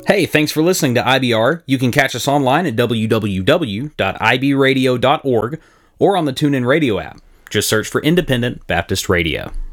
Hey, thanks for listening to IBR. You can catch us online at www.ibradio.org or on the TuneIn Radio app. Just search for Independent Baptist Radio.